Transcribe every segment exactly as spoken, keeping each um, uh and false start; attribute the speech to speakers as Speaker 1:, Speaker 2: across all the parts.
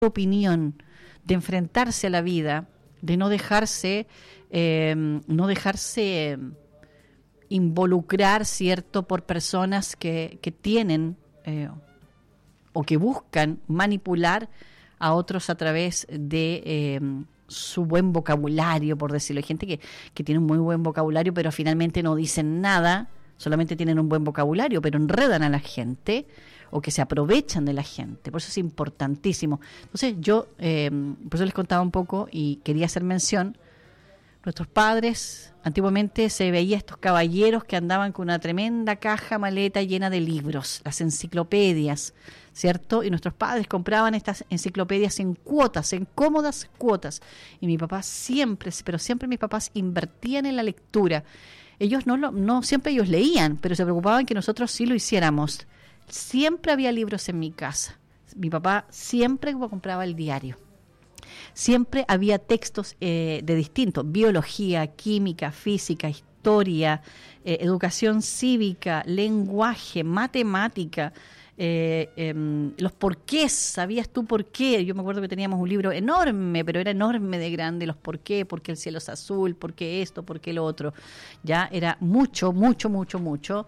Speaker 1: opinión, de enfrentarse a la vida, de no dejarse, eh, no dejarse involucrar, ¿cierto?, por personas que, que tienen eh, o que buscan manipular a otros a través de eh, su buen vocabulario, por decirlo. Hay gente que, que tiene un muy buen vocabulario, pero finalmente no dicen nada, solamente tienen un buen vocabulario, pero enredan a la gente o que se aprovechan de la gente. Por eso es importantísimo. Entonces yo, eh, por eso les contaba un poco y quería hacer mención. Nuestros padres, antiguamente se veía estos caballeros que andaban con una tremenda caja maleta llena de libros, las enciclopedias, ¿cierto? Y nuestros padres compraban estas enciclopedias en cuotas, en cómodas cuotas. Y mi papá siempre, pero siempre mis papás invertían en la lectura. Ellos no, lo, no siempre ellos leían, pero se preocupaban que nosotros sí lo hiciéramos. Siempre había libros en mi casa. Mi papá siempre compraba el diario. Siempre había textos eh, de distintos, biología, química, física, historia, eh, educación cívica, lenguaje, matemática, eh, eh, los porqués, ¿sabías tú por qué? Yo me acuerdo que teníamos un libro enorme, pero era enorme de grande, los por qué, por qué el cielo es azul, por qué esto, por qué lo otro. Ya era mucho, mucho, mucho, mucho,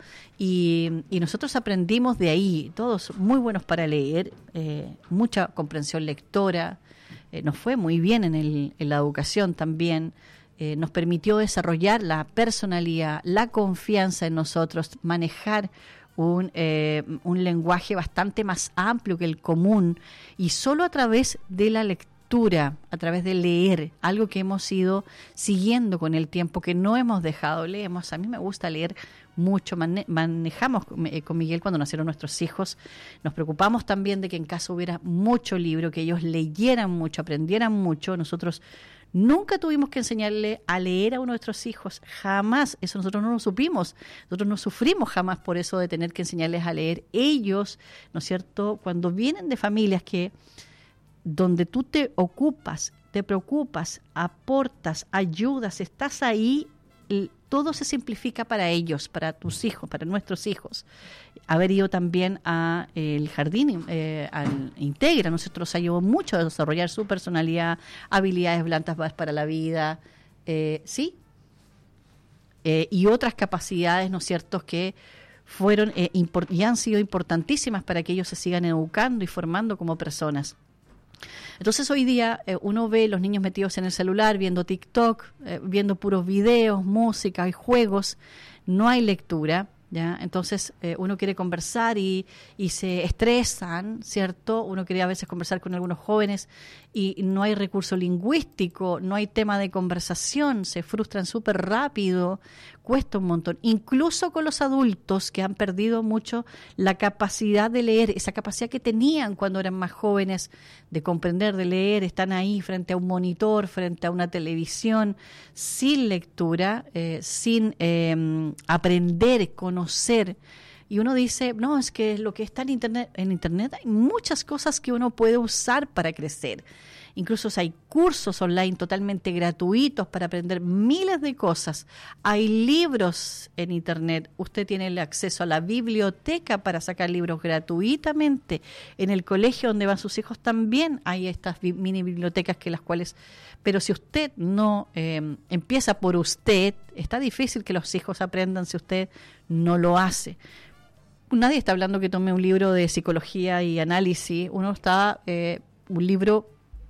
Speaker 1: y, y nosotros aprendimos de ahí, todos muy buenos para leer, eh, mucha comprensión lectora. Eh, nos fue muy bien en, el, en la educación también, eh, nos permitió desarrollar la personalidad, la confianza en nosotros, manejar un, eh, un lenguaje bastante más amplio que el común, y solo a través de la lectura, a través de leer, algo que hemos ido siguiendo con el tiempo, que no hemos dejado, leemos. A mí me gusta leer mucho, mane- manejamos eh, con Miguel cuando nacieron nuestros hijos, nos preocupamos también de que en casa hubiera mucho libro, que ellos leyeran mucho, aprendieran mucho. Nosotros nunca tuvimos que enseñarle a leer a uno de nuestros hijos, jamás, eso nosotros no lo supimos, nosotros no sufrimos jamás por eso de tener que enseñarles a leer. Ellos, ¿no es cierto?, cuando vienen de familias que donde tú te ocupas, te preocupas, aportas, ayudas, estás ahí, todo se simplifica para ellos, para tus hijos, para nuestros hijos. Haber ido también a eh, el jardín, eh, al Integra, nosotros ayudó mucho a desarrollar su personalidad, habilidades blandas para la vida, eh, sí, eh, y otras capacidades, ¿no es cierto?, que fueron eh, import- y han sido importantísimas para que ellos se sigan educando y formando como personas. Entonces hoy día eh, uno ve los niños metidos en el celular, viendo TikTok, eh, viendo puros videos, música y juegos, no hay lectura, ¿ya? Entonces eh, uno quiere conversar y, y se estresan, ¿cierto? Uno quiere a veces conversar con algunos jóvenes y no hay recurso lingüístico, no hay tema de conversación, se frustran súper rápido, cuesta un montón. Incluso con los adultos que han perdido mucho la capacidad de leer, esa capacidad que tenían cuando eran más jóvenes de comprender, de leer, están ahí frente a un monitor, frente a una televisión, sin lectura, eh, sin eh, aprender, conocer. Y uno dice, no, es que lo que está en internet, en internet hay muchas cosas que uno puede usar para crecer. Incluso hay cursos online totalmente gratuitos para aprender miles de cosas. Hay libros en internet. Usted tiene el acceso a la biblioteca para sacar libros gratuitamente. En el colegio donde van sus hijos también hay estas bi- mini bibliotecas que las cuales... Pero si usted no eh, empieza por usted, está difícil que los hijos aprendan si usted no lo hace. Nadie está hablando que tome un libro de psicología y análisis. Uno está, eh, un libro,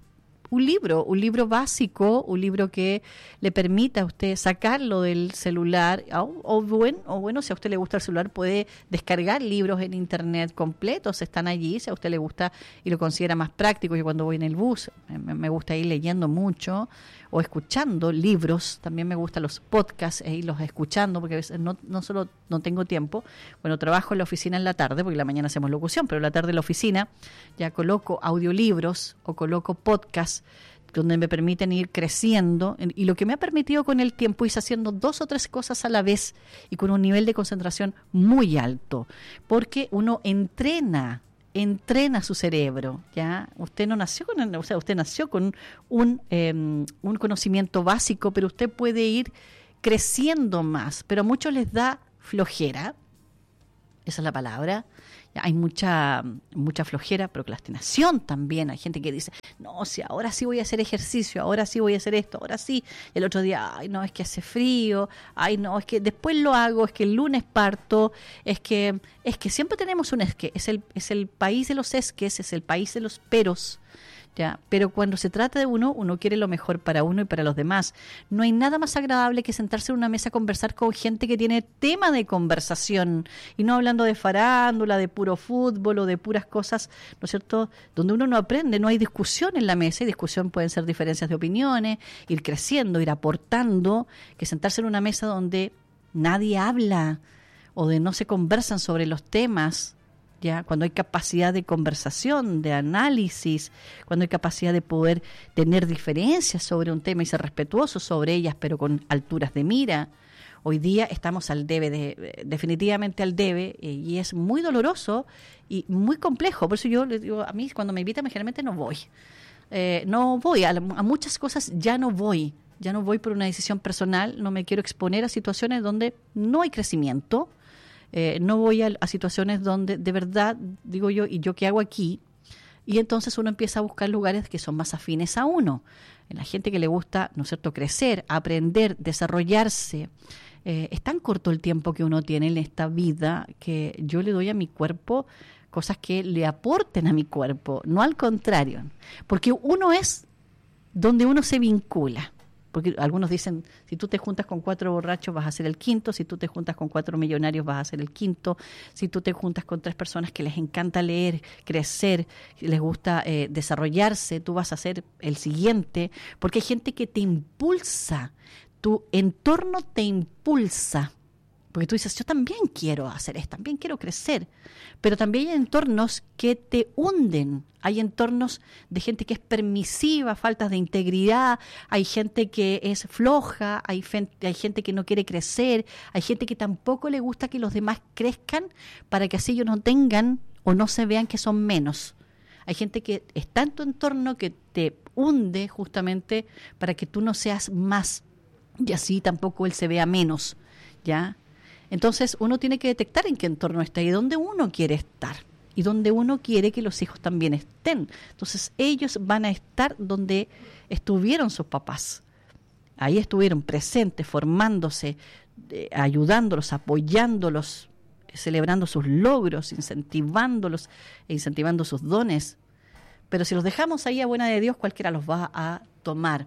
Speaker 1: un libro, un libro básico, un libro que le permita a usted sacarlo del celular, o, o, bueno, o bueno, si a usted le gusta el celular, puede descargar libros en internet completos, están allí, si a usted le gusta y lo considera más práctico. Yo cuando voy en el bus, me, me gusta ir leyendo mucho, o escuchando libros, también me gustan los podcasts e irlos escuchando, porque a veces no, no solo no tengo tiempo, bueno, trabajo en la oficina en la tarde, porque en la mañana hacemos locución, pero en la tarde en la oficina ya coloco audiolibros o coloco podcasts donde me permiten ir creciendo, y lo que me ha permitido con el tiempo es haciendo dos o tres cosas a la vez y con un nivel de concentración muy alto, porque uno entrena entrena su cerebro, ¿ya? Usted no nació con, o sea, usted nació con un, eh, un conocimiento básico, pero usted puede ir creciendo más, pero a muchos les da flojera, esa es la palabra, Hay mucha, mucha flojera, procrastinación también. Hay gente que dice, no, si ahora sí voy a hacer ejercicio, ahora sí voy a hacer esto, ahora sí. Y el otro día, ay, no, es que hace frío, ay, no, es que después lo hago, es que el lunes parto, es que es que siempre tenemos un es que. Es el, es el país de los esques, es el país de los peros. Ya, pero cuando se trata de uno, uno quiere lo mejor para uno y para los demás. No hay nada más agradable que sentarse en una mesa a conversar con gente que tiene tema de conversación y no hablando de farándula, de puro fútbol o de puras cosas, ¿no es cierto?, donde uno no aprende, no hay discusión en la mesa, y discusión pueden ser diferencias de opiniones, ir creciendo, ir aportando, que sentarse en una mesa donde nadie habla o de no se conversan sobre los temas. Ya, cuando hay capacidad de conversación, de análisis, cuando hay capacidad de poder tener diferencias sobre un tema y ser respetuosos sobre ellas, pero con alturas de mira. Hoy día estamos al debe, de, definitivamente al debe, eh, y es muy doloroso y muy complejo. Por eso yo les digo, a mí cuando me invitan, generalmente no voy. Eh, no voy, a, a muchas cosas ya no voy. Ya no voy por una decisión personal, no me quiero exponer a situaciones donde no hay crecimiento. Eh, no voy a, a situaciones donde de verdad, digo yo, ¿y yo qué hago aquí? Y entonces uno empieza a buscar lugares que son más afines a uno. En la gente que le gusta, ¿no es cierto?, crecer, aprender, desarrollarse. Eh, es tan corto el tiempo que uno tiene en esta vida que yo le doy a mi cuerpo cosas que le aporten a mi cuerpo, no al contrario. Porque uno es donde uno se vincula. Porque algunos dicen, si tú te juntas con cuatro borrachos vas a ser el quinto, si tú te juntas con cuatro millonarios vas a ser el quinto, si tú te juntas con tres personas que les encanta leer, crecer, les gusta eh, desarrollarse, tú vas a ser el siguiente, porque hay gente que te impulsa, tu entorno te impulsa. Porque tú dices, yo también quiero hacer esto, también quiero crecer. Pero también hay entornos que te hunden. Hay entornos de gente que es permisiva, faltas de integridad. Hay gente que es floja, hay, fe- hay gente que no quiere crecer. Hay gente que tampoco le gusta que los demás crezcan para que así ellos no tengan o no se vean que son menos. Hay gente que está en tu entorno que te hunde justamente para que tú no seas más y así tampoco él se vea menos, ¿ya? Entonces uno tiene que detectar en qué entorno está y dónde uno quiere estar y dónde uno quiere que los hijos también estén. Entonces ellos van a estar donde estuvieron sus papás. Ahí estuvieron presentes, formándose, eh, ayudándolos, apoyándolos, celebrando sus logros, incentivándolos e incentivando sus dones. Pero si los dejamos ahí a buena de Dios, cualquiera los va a tomar.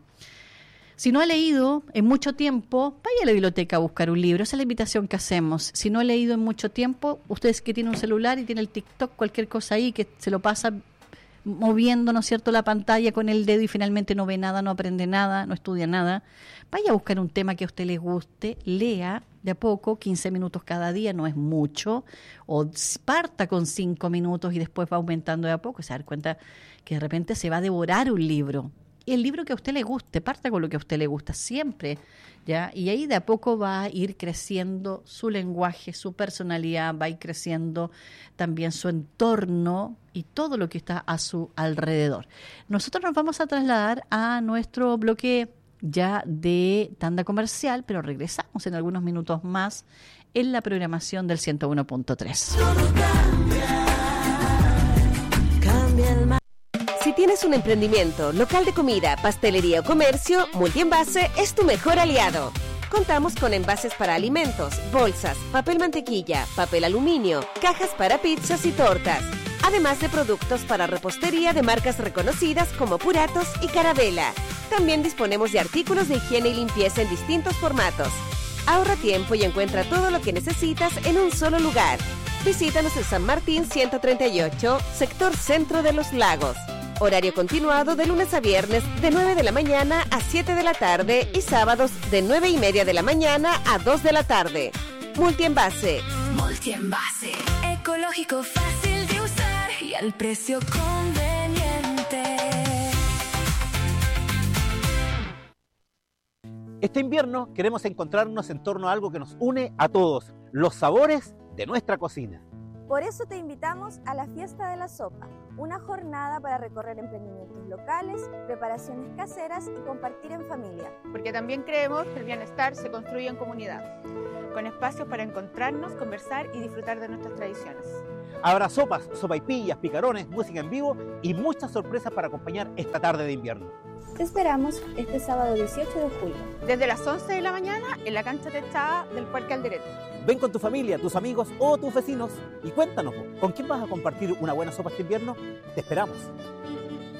Speaker 1: Si no ha leído en mucho tiempo, vaya a la biblioteca a buscar un libro. Esa es la invitación que hacemos. Si no ha leído en mucho tiempo, ustedes que tienen un celular y tienen el TikTok, cualquier cosa ahí, que se lo pasa moviendo, ¿no es cierto?, la pantalla con el dedo y finalmente no ve nada, no aprende nada, no estudia nada. Vaya a buscar un tema que a usted le guste, lea de a poco, quince minutos cada día, no es mucho, o parta con cinco minutos y después va aumentando de a poco. Se da cuenta que de repente se va a devorar un libro. Y el libro que a usted le guste, parta con lo que a usted le gusta siempre, ¿ya? Y ahí de a poco va a ir creciendo su lenguaje, su personalidad, va a ir creciendo también su entorno y todo lo que está a su alrededor. Nosotros nos vamos a trasladar a nuestro bloque ya de tanda comercial, pero regresamos en algunos minutos más en la programación del ciento uno punto tres.
Speaker 2: Cambia el mar. Si tienes un emprendimiento, local de comida, pastelería o comercio, Multienvase es tu mejor aliado. Contamos con envases para alimentos, bolsas, papel mantequilla, papel aluminio, cajas para pizzas y tortas, además de productos para repostería de marcas reconocidas como Puratos y Carabela. También disponemos de artículos de higiene y limpieza en distintos formatos. Ahorra tiempo y encuentra todo lo que necesitas en un solo lugar. Visítanos en San Martín ciento treinta y ocho, sector Centro de los Lagos. Horario continuado de lunes a viernes de nueve de la mañana a siete de la tarde y sábados de nueve y media de la mañana a dos de la tarde. Multienvase.
Speaker 3: Multienvase. Ecológico, fácil de usar y al precio conveniente.
Speaker 4: Este invierno queremos encontrarnos en torno a algo que nos une a todos, los sabores de nuestra cocina.
Speaker 5: Por eso te invitamos a la Fiesta de la Sopa, una jornada para recorrer emprendimientos locales, preparaciones caseras y compartir en familia.
Speaker 6: Porque también creemos que el bienestar se construye en comunidad, con espacios para encontrarnos, conversar y disfrutar de nuestras tradiciones.
Speaker 4: Habrá sopas, sopaipillas, picarones, música en vivo y muchas sorpresas para acompañar esta tarde de invierno.
Speaker 5: Te esperamos este sábado dieciocho de julio.
Speaker 6: Desde las once de la mañana en la cancha techada del Parque Alderete.
Speaker 4: Ven con tu familia, tus amigos o tus vecinos y cuéntanos, ¿con quién vas a compartir una buena sopa este invierno? Te esperamos.